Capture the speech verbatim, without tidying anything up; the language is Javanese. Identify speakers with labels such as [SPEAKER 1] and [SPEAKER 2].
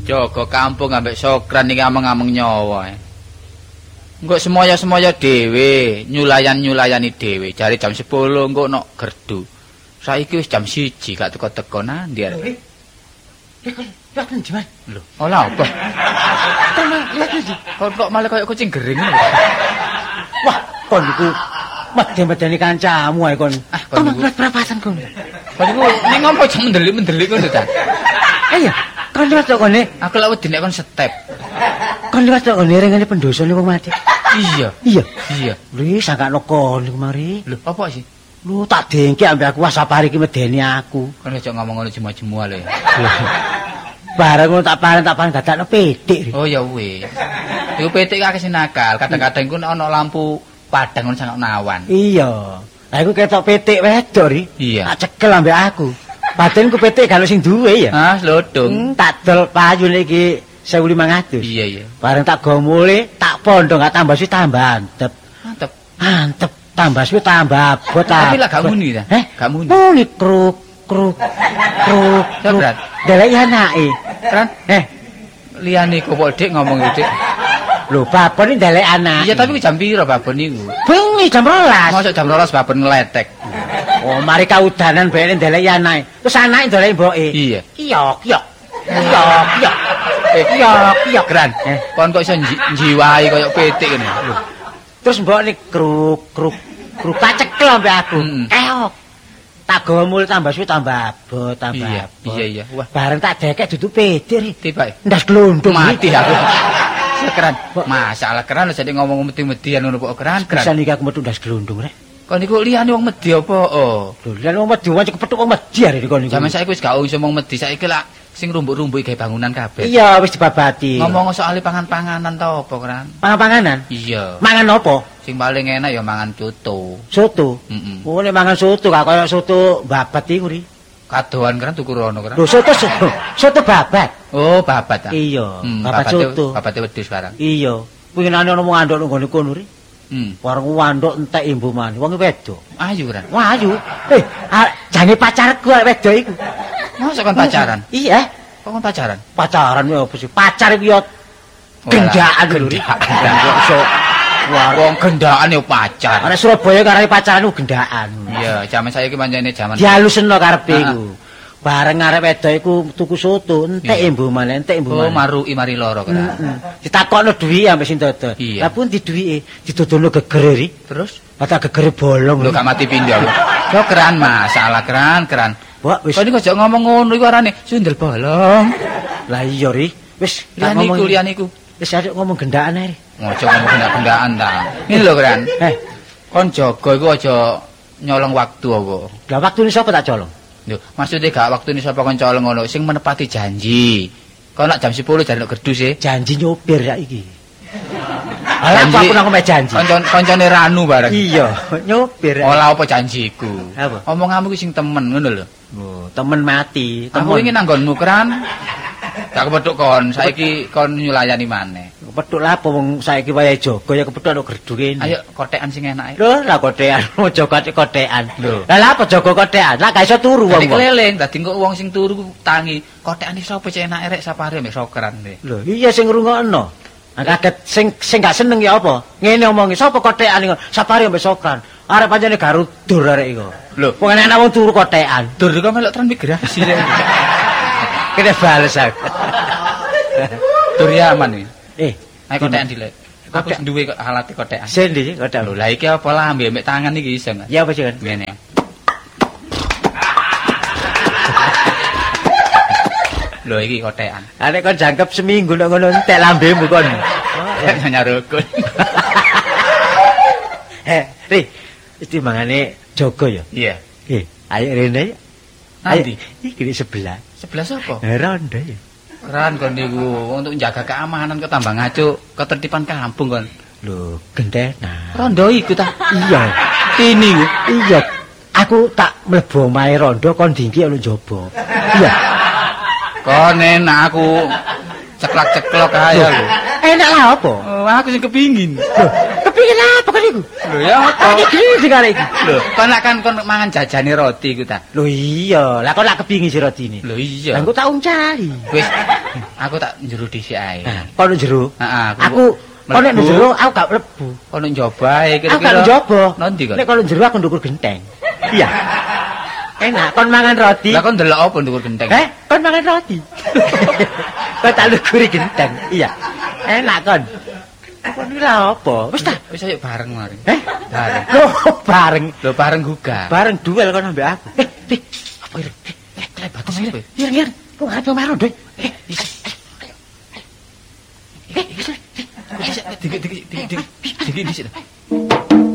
[SPEAKER 1] Jaga kampung ambek Sokran iki ameng-ameng nyawa. Engko semoyo-semoyo dhewe, nyulayan-nyulayani dhewe. Jare jam sepuluh engko nok gerdu. Saiki wis jam siji gak teko-teko nandi arek.
[SPEAKER 2] Lihat ndi, Mas?
[SPEAKER 1] Lho, ola apa?
[SPEAKER 2] Tenan, lihat ndi?
[SPEAKER 1] Kok kok malah kaya kucing gering lho.
[SPEAKER 2] Wah, kon niku medhe-medheni kancamu ae kon.
[SPEAKER 1] Ah, kon
[SPEAKER 2] niku berapatan kon?
[SPEAKER 1] Kon niku ning ngopo aja mendelik-mendelik ngono ta?
[SPEAKER 2] Ayo, kon lihat kok kene.
[SPEAKER 1] Aku lek wedi nek kon step.
[SPEAKER 2] Kon lihat kok kene rengane pendosone wong mati.
[SPEAKER 1] Iya.
[SPEAKER 2] Iya.
[SPEAKER 1] Iya.
[SPEAKER 2] Lho, sakakno kon niku mari.
[SPEAKER 1] Lho, apa sih?
[SPEAKER 2] Lu tak dengke ambek aku wasapari iki medeni aku.
[SPEAKER 1] Kon aja ngomong ngono jemu-jemu lho ya.
[SPEAKER 2] Bareng ngono tak pareng tak pareng dadakno pitik.
[SPEAKER 1] Oh ya wis. Iku pitik akeh sing nakal, kadang-kadang iku nek ana lampu padang ngono sangat nawan.
[SPEAKER 2] Iya. Lah iku ketok pitik wedok ri.
[SPEAKER 1] Iya.
[SPEAKER 2] Tak cekel ambek aku. Padahal ku pitik kalau sing duwe ya.
[SPEAKER 1] Ah, slodong.
[SPEAKER 2] Hmm, tak dol payune iki seribu lima ratus.
[SPEAKER 1] Iya iya.
[SPEAKER 2] Bareng tak go mule, tak pondho gak tambah suwi tambah antep.
[SPEAKER 1] Mantep.
[SPEAKER 2] Antep tambah suwi tambah abot.
[SPEAKER 1] Tapi lah gak muni ta?
[SPEAKER 2] Eh,
[SPEAKER 1] gak muni.
[SPEAKER 2] Muni kruk kruk kruk.
[SPEAKER 1] Sabran.
[SPEAKER 2] Delek anake.
[SPEAKER 1] Kan
[SPEAKER 2] Eh,
[SPEAKER 1] liyane kok Dik ngomong gitu.
[SPEAKER 2] lho babon iki delek anake.
[SPEAKER 1] Iya, tapi jam piro babon niku?
[SPEAKER 2] Bengi jam rolas.
[SPEAKER 1] Mosok jam rolas babon ngeletek.
[SPEAKER 2] Oh, mari kaudanan bene ndelek anake. Terus anake ndelek mboke.
[SPEAKER 1] Iya.
[SPEAKER 2] Kiyok, kiyok. Kiyok, kiyok.
[SPEAKER 1] Eh,
[SPEAKER 2] Kiyok, kiyok.
[SPEAKER 1] Gran.
[SPEAKER 2] Eh.
[SPEAKER 1] Kon kok iso nji- njiwai koyo pitik ngene. Lho.
[SPEAKER 2] Terus mbok nek kruk kruk kruk tak cekel ambek aku.
[SPEAKER 1] Mm.
[SPEAKER 2] Keok. Tak gawa mul tambah suwi tambah abot, tambah
[SPEAKER 1] Iya,
[SPEAKER 2] abot.
[SPEAKER 1] iya iya. Wah,
[SPEAKER 2] Bareng tak dekek dudu pitik ri.
[SPEAKER 1] tiba.
[SPEAKER 2] Ndas glundung
[SPEAKER 1] Mati aku. Keran.
[SPEAKER 2] Kok-
[SPEAKER 1] Masalah keran jadi ngomong meti-metian ngono kok keran keran.
[SPEAKER 2] Pisan iki aku metu ndas glundung rek.
[SPEAKER 1] Kon niku liyane wong medhi apa? Oh.
[SPEAKER 2] Lho, lan wong medhi wae kepethuk wong medhi arek kon niku.
[SPEAKER 1] Zaman saiki wis gak iso wong medhi, saiki lak sing rumbuk-rumbuk gawe bangunan kabeh.
[SPEAKER 2] Iya, wis dibabati.
[SPEAKER 1] Ngomong soal pangan-panganan ta apa keran?
[SPEAKER 2] Pangan-panganan.
[SPEAKER 1] Iya.
[SPEAKER 2] Mangan apa?
[SPEAKER 1] Sing paling enak ya mangan coto.
[SPEAKER 2] Soto.
[SPEAKER 1] Heeh.
[SPEAKER 2] Oh, nek mangan soto gak kaya soto babat iku ri.
[SPEAKER 1] Kadoan keran tuku rono keran.
[SPEAKER 2] Lho, soto soto, soto babat.
[SPEAKER 1] Oh, babat ta.
[SPEAKER 2] Iya,
[SPEAKER 1] Hmm,
[SPEAKER 2] babat
[SPEAKER 1] babate-
[SPEAKER 2] soto.
[SPEAKER 1] Babate wedhus barang.
[SPEAKER 2] Iya. Winginane ana wong andok nang ngene kono ri.
[SPEAKER 1] Hmm.
[SPEAKER 2] Warung wandok entek imbu mani. Wong wedok.
[SPEAKER 1] Ayu keran.
[SPEAKER 2] Wah, ayu. Eh, ah, jane pacarku arek wedok iku.
[SPEAKER 1] Masa kon pacaran?
[SPEAKER 2] Iya,
[SPEAKER 1] Kok kon pacaran?
[SPEAKER 2] pacaran ya apa sih? Pacar iku ya
[SPEAKER 1] Oh,
[SPEAKER 2] gendaan lho. Ri.
[SPEAKER 1] gendaan.
[SPEAKER 2] Kok iso
[SPEAKER 1] Wah, wong gendaan yo pacar.
[SPEAKER 2] Arek Surabaya karo pacaran ku gendaan.
[SPEAKER 1] Iya, zaman saiki pancene zaman.
[SPEAKER 2] Dialusno karepe
[SPEAKER 1] Ah.
[SPEAKER 2] iku. Bareng arek wedok iku tuku soto, entek
[SPEAKER 1] Iya.
[SPEAKER 2] imbu mani, entek imbu
[SPEAKER 1] Oh,
[SPEAKER 2] mani.
[SPEAKER 1] maruki mari loro keran.
[SPEAKER 2] Heeh. Ditakokno duwike ambek sing dodol.
[SPEAKER 1] Iya.
[SPEAKER 2] Lah pun di duwike didodolno gegere ri.
[SPEAKER 1] Terus
[SPEAKER 2] Mata gegere bolong.
[SPEAKER 1] lho
[SPEAKER 2] Ri.
[SPEAKER 1] gak mati pindho aku. Yo keran masalah keran, keran.
[SPEAKER 2] Wah, wis.
[SPEAKER 1] Kok niku aja ngomong ngono iku arane sundel bolong.
[SPEAKER 2] Lah iya ri. Wis tak
[SPEAKER 1] Liyane iku,
[SPEAKER 2] ngomong.
[SPEAKER 1] liyane iku.
[SPEAKER 2] Wis arek ngomong gendaan ae ri.
[SPEAKER 1] Ngojo ngomong gendak-gendakan ta. Ini lho keran.
[SPEAKER 2] Eh,
[SPEAKER 1] Kon jaga iku aja nyolong waktu apa.
[SPEAKER 2] lah waktune sapa tak colong?
[SPEAKER 1] Lho, maksudnya gak waktune sapa kon colong ngono, sing menepati janji. Kon nak jam sepuluh jare nek gerdu sih.
[SPEAKER 2] Janji nyopir ya iki. Alah aku aku nang omahe janji.
[SPEAKER 1] Koncon koncone Ranu bareng.
[SPEAKER 2] Iya, nyopir. ya.
[SPEAKER 1] Olah apa janjiku?
[SPEAKER 2] Apa?
[SPEAKER 1] Omonganmu ki sing temen ngono lho.
[SPEAKER 2] Oh, temen mati,
[SPEAKER 1] Aku
[SPEAKER 2] temen.
[SPEAKER 1] ingin nanggonmu keran. Gak kepethuk kon, saiki kon nyulayani maneh.
[SPEAKER 2] Kepethuk lah apa wong saiki wayahe jaga ya kepethuk nek gerdu kene.
[SPEAKER 1] Ayo kotekan sing enak.
[SPEAKER 2] Lho, lah kotekan, mau jaga kotekan.
[SPEAKER 1] Lho.
[SPEAKER 2] Lah lah apa jaga kotekan? Lah gak iso turu
[SPEAKER 1] Dadi
[SPEAKER 2] wong.
[SPEAKER 1] keliling, dadi engko wong sing turu ku tangi. Kotekan iki sapa cek enake rek sapare mek sokeran deh.
[SPEAKER 2] Lho, iya sing ngrungokno. Nah, kaget sing sing gak seneng ya apa? Ngene omongi, sapa kotekan iki? Sapare mbek sokran. Arep pancene garudur arek iku.
[SPEAKER 1] Lho.
[SPEAKER 2] Wong enak wong turu kotekan.
[SPEAKER 1] Dur kok melok transmigrasi rek.
[SPEAKER 2] Kene bales aku.
[SPEAKER 1] Dur ya aman iki.
[SPEAKER 2] Eh,
[SPEAKER 1] Ayo kotekan dilek. Aku
[SPEAKER 2] Kotek.
[SPEAKER 1] wis duwe kok alate kotekan.
[SPEAKER 2] sendi kotek.
[SPEAKER 1] Lho, lah iki apa lah ambek mek tangan iki iso enggak?
[SPEAKER 2] Ya apa sih kan?
[SPEAKER 1] Ngene. Lho iki kotekan.
[SPEAKER 2] Arek kon jangkep seminggu nek ngono entek lambemu kon.
[SPEAKER 1] Nanya rukun.
[SPEAKER 2] Eh, Ri, iki mangane jaga ya.
[SPEAKER 1] Iya.
[SPEAKER 2] Eh, ayo rene.
[SPEAKER 1] Nanti
[SPEAKER 2] Iki di sebelah.
[SPEAKER 1] sebelah sapa?
[SPEAKER 2] Eh, ronda ya.
[SPEAKER 1] Keran kon niku untuk menjaga keamanan kok tambah ngaco ketertiban kampung kon.
[SPEAKER 2] Lho, gendena.
[SPEAKER 1] Rondo iku ta?
[SPEAKER 2] Iya.
[SPEAKER 1] Ini ku.
[SPEAKER 2] Iya. Aku tak mlebu omahe rondo kon dingki ono njaba. Iya.
[SPEAKER 1] Kon enak aku ceklak-ceklok ae aku.
[SPEAKER 2] Enak lah apa?
[SPEAKER 1] Oh, aku sing kepingin.
[SPEAKER 2] Lho, kepingin apa kan iku?
[SPEAKER 1] Lho ya apa?
[SPEAKER 2] Iki sing arek iki.
[SPEAKER 1] Lho, kon lak kan kon mangan jajane roti iku ta.
[SPEAKER 2] Lho iya, lah kok lak kepingin si roti ini.
[SPEAKER 1] Lho iya.
[SPEAKER 2] Lah engko tak uncali.
[SPEAKER 1] Wis Aku tak njero dhisik ae.
[SPEAKER 2] Kono jero.
[SPEAKER 1] Heeh,
[SPEAKER 2] Aku kono nek jero aku gak mlebu.
[SPEAKER 1] Kono njaba ae
[SPEAKER 2] Aku
[SPEAKER 1] kira-kira.
[SPEAKER 2] gak njaba.
[SPEAKER 1] Nondi kok?
[SPEAKER 2] Nek kono jero aku ndukur genteng. Iya. Enak kon mangan roti.
[SPEAKER 1] Lah kon ndelok apa ndukur genteng?
[SPEAKER 2] Eh, kon mangan roti. Kok tak luguri genteng. Iya. Enak kon. Kon iki lha apa? Wis ta,
[SPEAKER 1] Wis ayo bareng mari.
[SPEAKER 2] eh?
[SPEAKER 1] Bareng.
[SPEAKER 2] Loh, bareng.
[SPEAKER 1] Lho bareng gugah.
[SPEAKER 2] Bareng duel kon ambek aku. Eh, eh, apa iki? Eh, klebat
[SPEAKER 1] Apa
[SPEAKER 2] iki.
[SPEAKER 1] sih?
[SPEAKER 2] Iya, iya. Kok ngarepe maro, Dek? Eh,
[SPEAKER 1] Dikit dikit dikit dikit dikit dikit dikit